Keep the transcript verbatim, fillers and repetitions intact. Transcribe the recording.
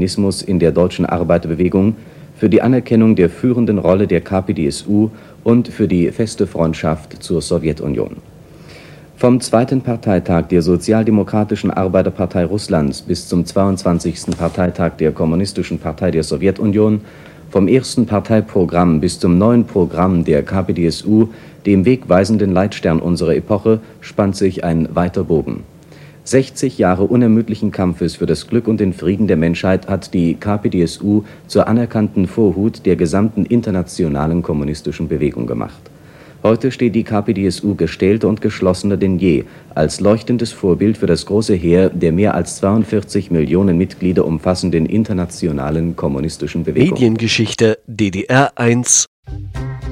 Stalinismus in der deutschen Arbeiterbewegung, für die Anerkennung der führenden Rolle der K P D S U und für die feste Freundschaft zur Sowjetunion. Vom zweiten Parteitag der Sozialdemokratischen Arbeiterpartei Russlands bis zum zweiundzwanzigsten Parteitag der Kommunistischen Partei der Sowjetunion, vom ersten Parteiprogramm bis zum neuen Programm der K P D S U, dem wegweisenden Leitstern unserer Epoche, spannt sich ein weiter Bogen. sechzig Jahre unermüdlichen Kampfes für das Glück und den Frieden der Menschheit hat die K P D S U zur anerkannten Vorhut der gesamten internationalen kommunistischen Bewegung gemacht. Heute steht die K P D S U gestählter und geschlossener denn je als leuchtendes Vorbild für das große Heer der mehr als zweiundvierzig Millionen Mitglieder umfassenden internationalen kommunistischen Bewegung. Mediengeschichte D D R eins